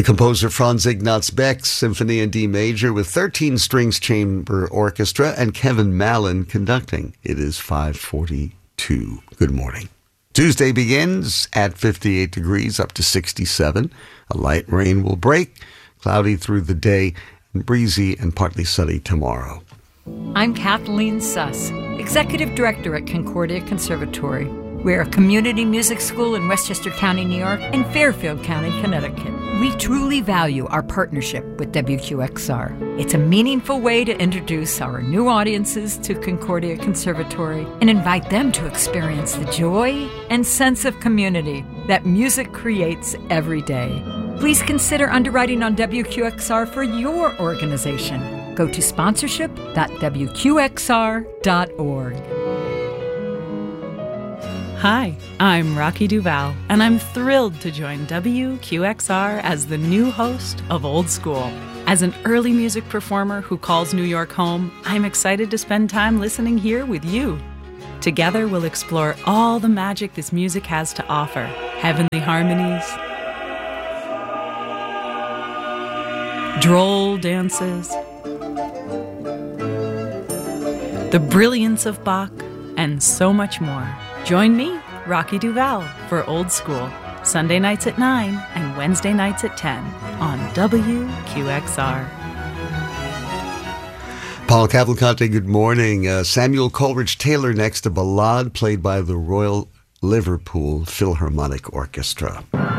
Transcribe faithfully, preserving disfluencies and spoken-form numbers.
composer Franz Ignaz Beck's Symphony in D Major with thirteen Strings Chamber Orchestra and Kevin Mallon conducting. It is five forty-two. Good morning. Tuesday begins at fifty-eight degrees up to sixty-seven. A light rain will break, cloudy through the day, and breezy and partly sunny tomorrow. I'm Kathleen Suss, Executive Director at Concordia Conservatory. We're a community music school in Westchester County, New York, and Fairfield County, Connecticut. We truly value our partnership with W Q X R. It's a meaningful way to introduce our new audiences to Concordia Conservatory and invite them to experience the joy and sense of community that music creates every day. Please consider underwriting on W Q X R for your organization. Go to sponsorship dot w q x r dot org. Hi, I'm Rocky Duval, and I'm thrilled to join W Q X R as the new host of Old School. As an early music performer who calls New York home, I'm excited to spend time listening here with you. Together, we'll explore all the magic this music has to offer. Heavenly harmonies, droll dances, the brilliance of Bach, and so much more. Join me, Rocky Duval, for Old School, Sunday nights at nine and Wednesday nights at ten on W Q X R. Paul Cavalcante, good morning. Uh, Samuel Coleridge Taylor next, a ballad played by the Royal Liverpool Philharmonic Orchestra.